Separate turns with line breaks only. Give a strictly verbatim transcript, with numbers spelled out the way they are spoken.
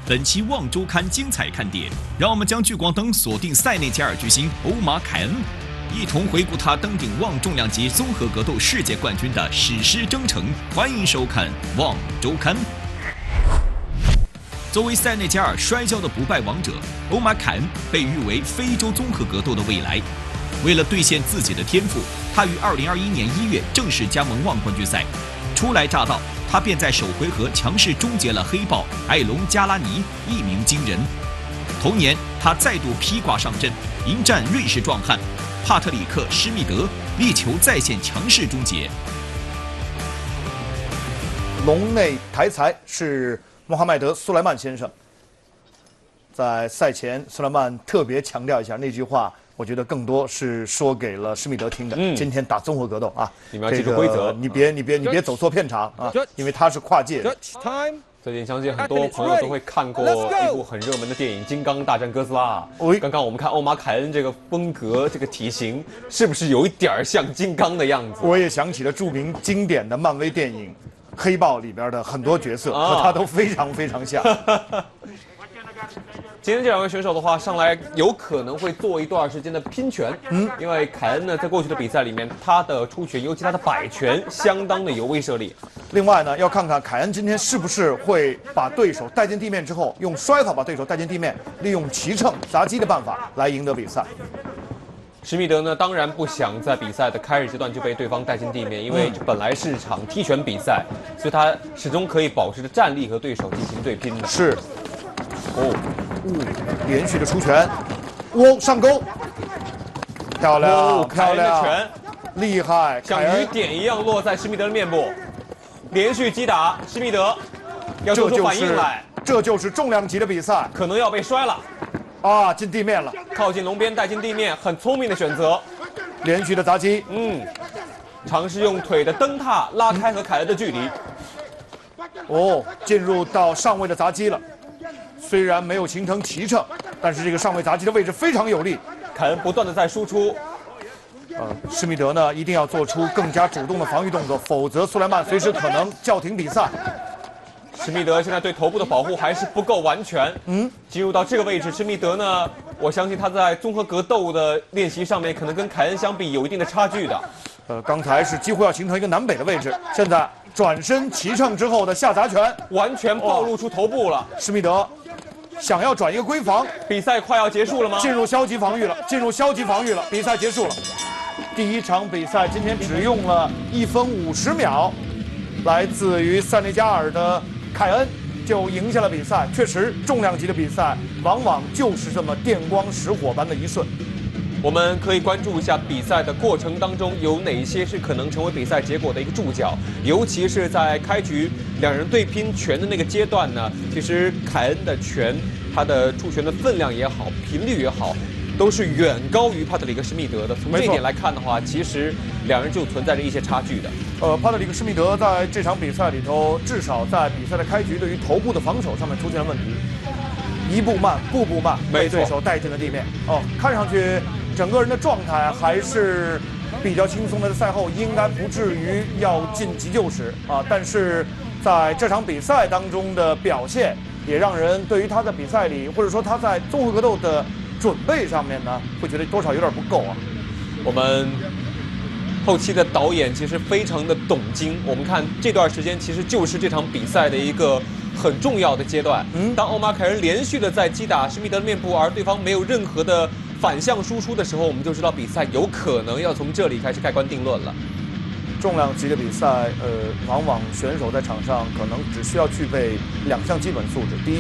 本期《望周刊》精彩看点，让我们将聚光灯锁定塞内加尔巨星欧马凯恩，一同回顾他登顶望重量级综合格斗世界冠军的史诗征程。欢迎收看《望周刊》。作为塞内加尔摔跤的不败王者，欧马凯恩被誉为非洲综合格斗的未来。为了兑现自己的天赋，他于二零二一年一月正式加盟望冠军赛。初来乍到，他便在首回合强势终结了黑豹艾隆加拉尼，一鸣惊人。同年，他再度披挂上阵，迎战瑞士壮汉帕特里克施密德，力求再现强势终结。
笼内台才是穆罕迈德·苏莱曼先生。在赛前，苏莱曼特别强调一下那句话。我觉得更多是说给了施密德听的。嗯、今天打综合格斗啊，
你们要记住规则，
这个、你别你别你别走错片场啊，因为他是跨界的。
最近相信很多朋友都会看过一部很热门的电影《金刚大战哥斯拉》。刚刚我们看欧马凯恩这个风格、这个体型，是不是有一点像金刚的样子？
我也想起了著名经典的漫威电影《黑豹》里边的很多角色，和他都非常非常像。
今天这两位选手的话，上来有可能会做一段时间的拼拳，嗯，因为凯恩呢，在过去的比赛里面，他的出拳，尤其他的摆拳，相当的有威慑力。
另外呢，要看看凯恩今天是不是会把对手带进地面之后，用摔法把对手带进地面，利用骑乘砸击的办法来赢得比赛。
施密德呢，当然不想在比赛的开始阶段就被对方带进地面，因为本来是场踢拳比赛，所以他始终可以保持着站立和对手进行对拼的。
是。哦，嗯，连续的出拳，哦，上勾，漂亮，
哦、
漂亮，
拳
厉害，
像雨点一样落在施密德的面部，连续击打，施密德要做出反应来，
这就是重量级的比赛，
可能要被摔了，
啊，进地面了，
靠近笼边带进地面，很聪明的选择，
连续的砸击，
嗯，尝试用腿的蹬踏拉开和凯恩的距离，
哦，进入到上位的砸击了。虽然没有形成骑乘，但是这个上位砸击的位置非常有利。
凯恩不断的在输出，
呃，施密德呢一定要做出更加主动的防御动作，否则苏莱曼随时可能叫停比赛。
施密德现在对头部的保护还是不够完全。嗯，进入到这个位置，施密德呢，我相信他在综合格斗的练习上面，可能跟凯恩相比有一定的差距的。
呃，刚才是几乎要形成一个南北的位置，现在转身骑乘之后的下砸拳，
完全暴露出头部了。
施密德想要转一个归防，
比赛快要结束了吗？
进入消极防御了，进入消极防御了，比赛结束了。第一场比赛今天只用了一分五十秒，来自于塞内加尔的凯恩就赢下了比赛。确实，重量级的比赛往往就是这么电光石火般的一瞬。
我们可以关注一下比赛的过程当中有哪些是可能成为比赛结果的一个注脚，尤其是在开局两人对拼拳的那个阶段呢，其实凯恩的拳，他的出拳的分量也好，频率也好，都是远高于帕特里克施密德的。从这一点来看的话，其实两人就存在着一些差距的。
呃，帕特里克施密德在这场比赛里头，至少在比赛的开局对于头部的防守上面出现了问题，一步慢，步步慢，被对手带进了地面。哦，看上去整个人的状态还是比较轻松的，在赛后应该不至于要进急救室啊。但是在这场比赛当中的表现，也让人对于他在比赛里，或者说他在综合格斗的准备上面呢，会觉得多少有点不够啊。
我们后期的导演其实非常的懂经，我们看这段时间其实就是这场比赛的一个很重要的阶段。嗯，当欧马凯恩连续的在击打施密德的面部，而对方没有任何的反向输出的时候，我们就知道比赛有可能要从这里开始盖棺定论了。
重量级的比赛，呃，往往选手在场上可能只需要具备两项基本素质，第一